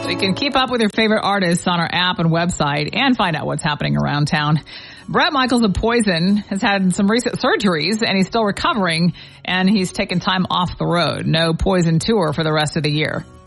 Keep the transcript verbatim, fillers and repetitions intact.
So you can keep up with your favorite artists on our app and website and find out what's happening around town. Bret Michaels of Poison has had some recent surgeries and he's still recovering, and he's taken time off the road. No Poison tour for the rest of the year.